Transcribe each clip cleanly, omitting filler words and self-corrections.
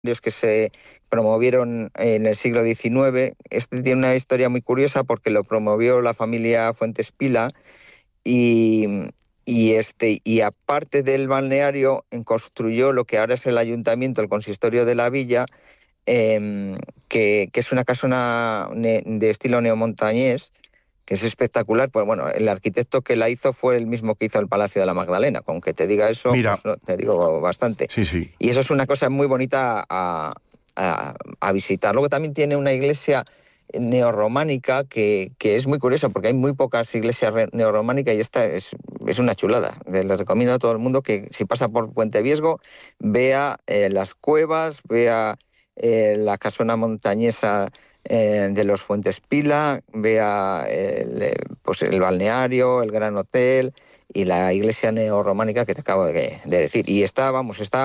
que se promovieron en el siglo XIX. Este tiene una historia muy curiosa porque lo promovió la familia Fuentes Pila y, y aparte del balneario construyó lo que ahora es el ayuntamiento, el consistorio de la villa, que es una casona de estilo neomontañés, que es espectacular. Pues bueno, el arquitecto que la hizo fue el mismo que hizo el Palacio de la Magdalena. Con que te diga eso, Mira, pues no, te digo bastante. sí, sí. Y eso es una cosa muy bonita a visitar. Luego también tiene una iglesia neorrománica que es muy curiosa porque hay muy pocas iglesias neorrománicas y esta es una chulada. Les recomiendo a todo el mundo que si pasa por Puente Viesgo vea las cuevas, vea la casona montañesa de los Fuentes Pila, vea pues el balneario, el Gran Hotel y la iglesia neorrománica que te acabo de decir. Y está, vamos, está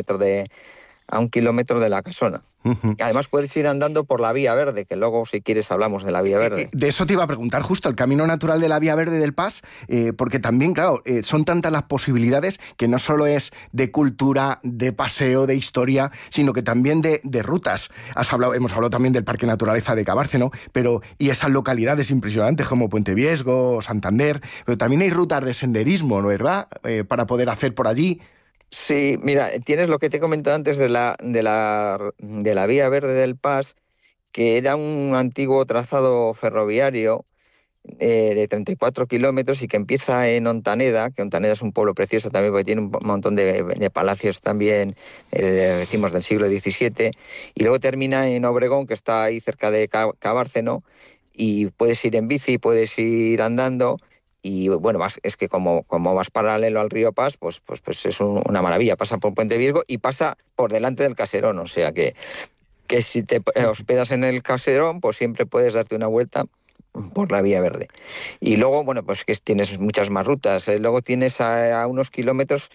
a 1 kilómetro de la casona. Ujú. Además puedes ir andando por la Vía Verde, que luego si quieres hablamos de la Vía Verde. De eso te iba a preguntar justo, el camino natural de la Vía Verde del Pas, porque también, claro, son tantas las posibilidades que no solo es de cultura, de paseo, de historia, sino que también de rutas. Hemos hablado también del Parque Naturaleza de Cabárceno, y esas localidades impresionantes como Puente Viesgo, Santander, pero también hay rutas de senderismo, ¿no, verdad?, para poder hacer por allí. Sí, mira, tienes lo que te he comentado antes de la Vía Verde del Pas, que era un antiguo trazado ferroviario de 34 kilómetros y que empieza en Ontaneda, que Ontaneda es un pueblo precioso también porque tiene un montón de palacios también, decimos del siglo XVII, y luego termina en Obregón, que está ahí cerca de Cabárceno, y puedes ir en bici, puedes ir andando. Y bueno, es que como vas paralelo al río Pas, pues es una maravilla. Pasa por Puente Viesgo y pasa por delante del Caserón. O sea que si te hospedas en el Caserón, pues siempre puedes darte una vuelta por la Vía Verde. Y luego, bueno, pues que tienes muchas más rutas. Luego tienes a unos kilómetros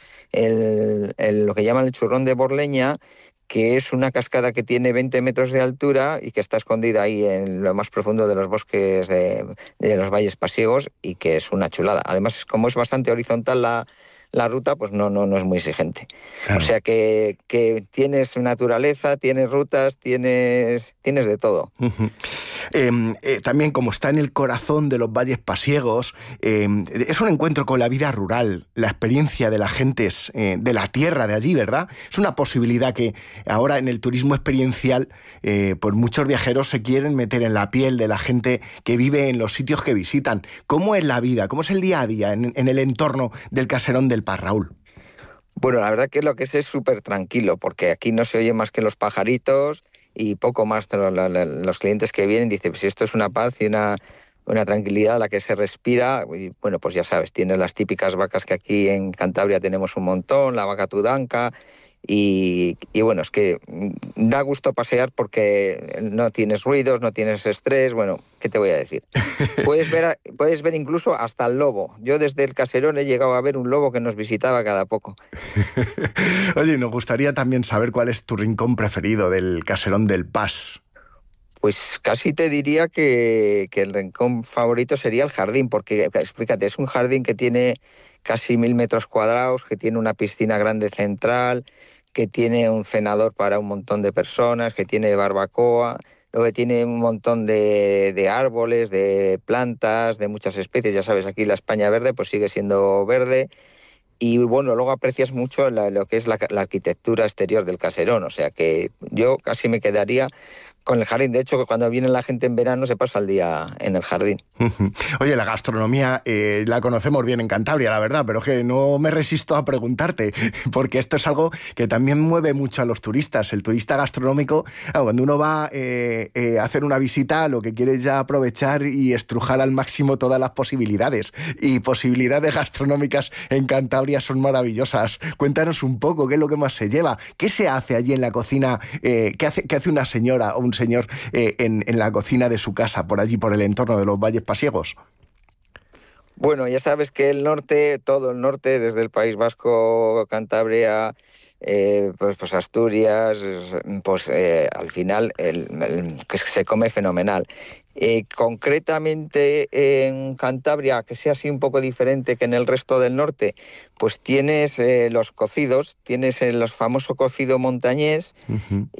lo que llaman el Churrón de Borleña, que es una cascada que tiene 20 metros de altura y que está escondida ahí en lo más profundo de los bosques de los valles pasiegos y que es una chulada. Además, como es bastante horizontal la ruta, pues no es muy exigente. O Claro. sea que tienes naturaleza, tienes rutas, tienes de todo. Ujú. También, como está en el corazón de los valles pasiegos, es un encuentro con la vida rural, la experiencia de las gentes de la tierra de allí, ¿verdad? Es una posibilidad que ahora en el turismo experiencial, pues muchos viajeros se quieren meter en la piel de la gente que vive en los sitios que visitan. ¿Cómo es la vida? ¿Cómo es el día a día en el entorno del Caserón del Pas, Raúl? Bueno, la verdad que lo que es súper tranquilo, porque aquí no se oye más que los pajaritos y poco más. Los clientes que vienen dicen, pues esto es una paz y una tranquilidad la que se respira. Y bueno, pues ya sabes, tienes las típicas vacas que aquí en Cantabria tenemos un montón, la vaca tudanca. Y bueno, es que da gusto pasear porque no tienes ruidos, no tienes estrés. Bueno, ¿qué te voy a decir? Puedes ver incluso hasta el lobo. Yo desde el Caserón he llegado a ver un lobo que nos visitaba cada poco. Oye, nos gustaría también saber cuál es tu rincón preferido del Caserón del Pas. Pues casi te diría que el rincón favorito sería el jardín, porque fíjate, es un jardín que tiene casi 1.000 metros cuadrados, que tiene una piscina grande central, que tiene un cenador para un montón de personas, que tiene barbacoa, luego que tiene un montón de árboles, de plantas, de muchas especies. Ya sabes, aquí la España verde pues sigue siendo verde. Y bueno, luego aprecias mucho lo que es la arquitectura exterior del Caserón. O sea que yo casi me quedaría con el jardín. De hecho, cuando viene la gente en verano se pasa el día en el jardín. Oye, la gastronomía la conocemos bien en Cantabria, la verdad, pero que no me resisto a preguntarte, porque esto es algo que también mueve mucho a los turistas. El turista gastronómico, cuando uno va a hacer una visita, lo que quiere es ya aprovechar y estrujar al máximo todas las posibilidades. Y posibilidades gastronómicas en Cantabria son maravillosas. Cuéntanos un poco qué es lo que más se lleva, qué se hace allí en la cocina, qué hace una señora o un señor en la cocina de su casa, por allí, por el entorno de los valles pasiegos. Bueno, ya sabes que el norte, todo el norte, desde el País Vasco, Cantabria, pues Asturias, pues al final que se come fenomenal. Concretamente en Cantabria, que sea así un poco diferente que en el resto del norte, pues tienes los cocidos, tienes el famoso cocido montañés, Ujú.